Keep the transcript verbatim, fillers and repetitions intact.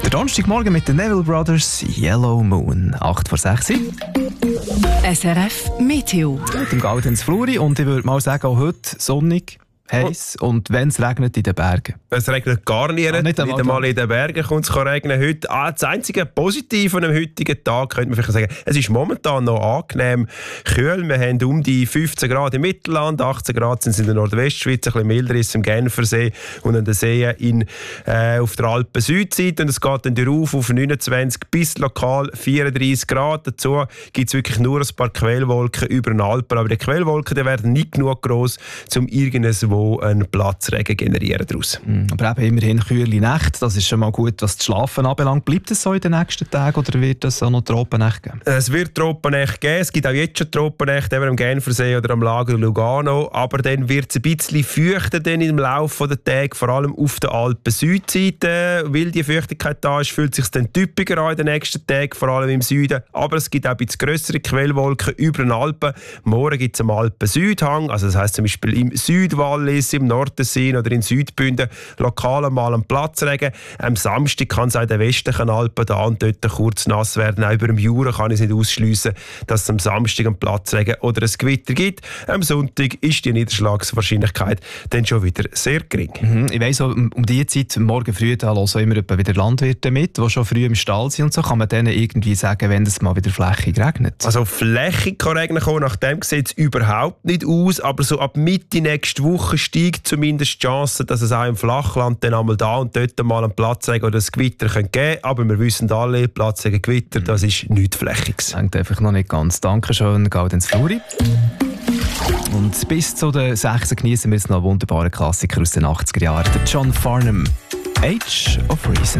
Der Donnerstagmorgen mit den Neville Brothers, Yellow Moon, acht vor sechs. S R F Meteo. Mit dem Gaudenz Fluri und ich würde mal sagen, auch heute sonnig, heiß und wenn es regnet in den Bergen. Es regnet gar nicht, Ah, nicht nicht einmal einmal in den Bergen kommt es regnen heute. Ah, das einzige Positive an dem heutigen Tag könnte man vielleicht sagen, es ist momentan noch angenehm kühl. Wir haben um die fünfzehn Grad im Mittelland, achtzehn Grad sind es in der Nordwestschweiz, ein bisschen milder ist es im Genfersee und an den Seen in, äh, auf der Alpen-Südseite. Und es geht dann rauf auf neunundzwanzig bis lokal vierunddreissig Grad. Dazu gibt es wirklich nur ein paar Quellwolken über den Alpen. Aber die Quellwolken die werden nicht genug gross, um irgendwo einen Platzregen generieren daraus. Aber eben immerhin kühle Nächte, das ist schon mal gut, was das Schlafen anbelangt. Bleibt es so in den nächsten Tagen oder wird es auch noch Tropennächte geben? Es wird Tropennächte geben, es gibt auch jetzt schon Tropennächte, eben am Genfersee oder am Lago Lugano, aber dann wird es ein bisschen feuchter dann im Laufe der Tage, vor allem auf der Alpen-Südseite. Weil die Feuchtigkeit da ist, fühlt es sich dann typischer an in den nächsten Tagen, vor allem im Süden. Aber es gibt auch ein bisschen grössere Quellwolken über den Alpen. Morgen gibt es am Alpen-Südhang, also das heisst zum Beispiel im Südwallis, im Nordensee oder in Südbünden lokal mal einen Platzregen. Am Samstag kann es auch in den westlichen Alpen da und dort kurz nass werden. Auch über dem Jura kann ich es nicht ausschliessen, dass es am Samstag einen Platzregen oder ein Gewitter gibt. Am Sonntag ist die Niederschlagswahrscheinlichkeit dann schon wieder sehr gering. Mhm. Ich weiss, um, um diese Zeit, morgen früh, da hören immer wieder Landwirte mit, die schon früh im Stall sind und so. Kann man denen irgendwie sagen, wenn es mal wieder flächig regnet? Also flächig kann regnen kommen, nach dem sieht es überhaupt nicht aus, aber so ab Mitte nächste Woche steigt zumindest die Chance, dass es auch im Flachland dann einmal da und dort mal einen Platzregen oder ein Gewitter geben könnte. Aber wir wissen alle, Platzregen, Gewitter, das ist nichts Flächiges. Hängt einfach noch nicht ganz. Dankeschön, Gaudenz Fluri. Und bis zu den sechs genießen wir jetzt noch einen wunderbaren Klassiker aus den achtziger Jahren, der John Farnham, Age of Reason.